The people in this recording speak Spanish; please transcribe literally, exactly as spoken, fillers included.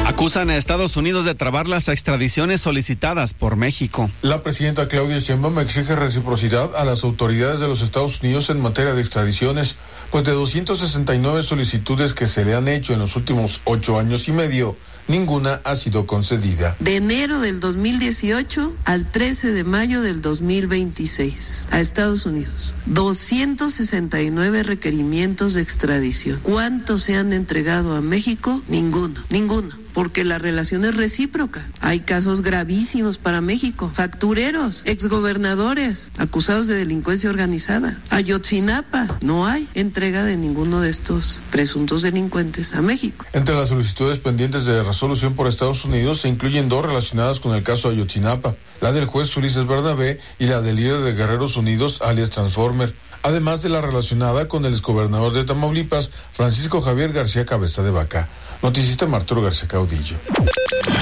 Acusan a Estados Unidos de trabar las extradiciones solicitadas por México. La presidenta Claudia Sheinbaum exige reciprocidad a las autoridades de los Estados Unidos en materia de extradiciones, pues de doscientas sesenta y nueve solicitudes que se le han hecho en los últimos ocho años y medio, ninguna ha sido concedida. De enero del dos mil dieciocho al trece de mayo del dos mil veintiséis, a Estados Unidos, doscientos sesenta y nueve requerimientos de extradición. ¿Cuántos se han entregado a México? Ninguno, ninguno. Porque la relación es recíproca. Hay casos gravísimos para México. Factureros, exgobernadores, acusados de delincuencia organizada. Ayotzinapa, no hay entrega de ninguno de estos presuntos delincuentes a México. Entre las solicitudes pendientes de resolución por Estados Unidos se incluyen dos relacionadas con el caso Ayotzinapa, la del juez Ulises Bernabé y la del líder de Guerreros Unidos, alias Transformer, además de la relacionada con el exgobernador de Tamaulipas, Francisco Javier García Cabeza de Vaca. Noticista Arturo García Caudillo.